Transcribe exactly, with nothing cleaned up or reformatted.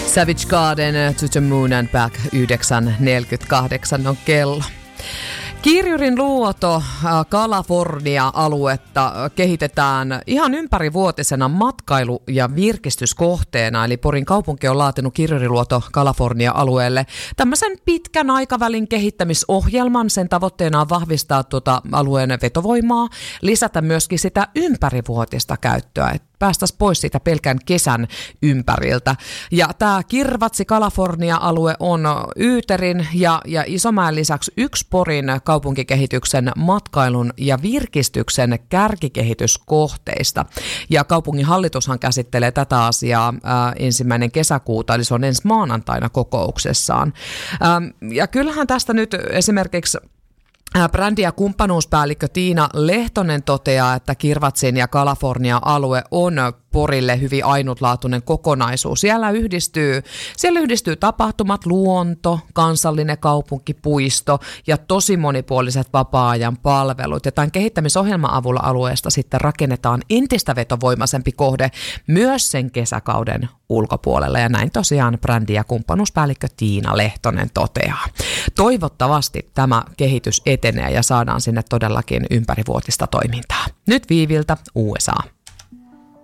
Savage Garden, To the Moon and Back, yhdeksän neljäkymmentäkahdeksan on kello. Kirjurin luoto Kalifornia-aluetta kehitetään ihan ympärivuotisena matkailu- ja virkistyskohteena. Eli Porin kaupunki on laatinut Kirjuriluoto Kalifornia-alueelle tämmöisen pitkän aikavälin kehittämisohjelman. Sen tavoitteena on vahvistaa tuota alueen vetovoimaa, lisätä myöskin sitä ympärivuotista käyttöä, että päästäisiin pois siitä pelkän kesän ympäriltä. Ja tämä Kirvatsi Kalifornia-alue on Yyterin ja, ja Isomäen lisäksi yksi Porin kaupunkikehityksen matkailun ja virkistyksen kärkikehityskohteista. Ja kaupungin hallitushan käsittelee tätä asiaa ää, ensimmäinen kesäkuuta, eli se on ensi maanantaina kokouksessaan. Ää, ja kyllähän tästä nyt esimerkiksi brändi- ja kumppanuuspäällikkö Tiina Lehtonen toteaa, että Kirvatsin ja Kalifornia-alue on Porille hyvin ainutlaatuinen kokonaisuus. Siellä yhdistyy, siellä yhdistyy tapahtumat, luonto, kansallinen kaupunkipuisto ja tosi monipuoliset vapaa-ajan palvelut. Ja tämän kehittämisohjelman avulla alueesta sitten rakennetaan entistä vetovoimaisempi kohde myös sen kesäkauden ulkopuolella. Ja näin tosiaan brändi- ja kumppanuuspäällikkö Tiina Lehtonen toteaa. Toivottavasti tämä kehitys etenee ja saadaan sinne todellakin ympärivuotista toimintaa. Nyt Viiviltä U S A.